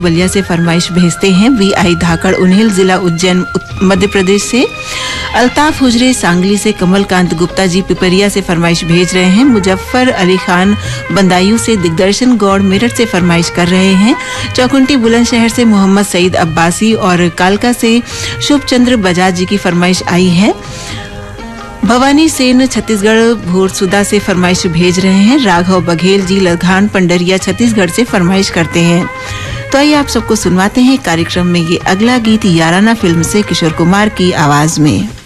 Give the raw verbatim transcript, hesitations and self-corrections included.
बलिया से फरमाइश भेजते हैं। वी आई धाकड़ उन्हेल, जिला उज्जैन, मध्य प्रदेश से। अल्ताफ हुजरे सांगली से। कमलकांत गुप्ता जी पिपरिया से फरमाइश भेज रहे हैं। मुजफ्फर अली खान बंदायूं से। दिग्दर्शन गौड़ मेरठ से फरमाइश कर रहे हैं। चौकुंटी बुलंदशहर से मोहम्मद सईद अब्बासी और कालका से शुभ चंद्र बजाज जी की फरमाइश आई है। भवानी सेन छत्तीसगढ़ भोरसुदा से फरमाइश भेज रहे हैं। राघव बघेल जी लखान पंडरिया छत्तीसगढ़ से फरमाइश करते हैं। तो आइए आप सबको सुनवाते हैं कार्यक्रम में ये अगला गीत याराना फिल्म से किशोर कुमार की आवाज में।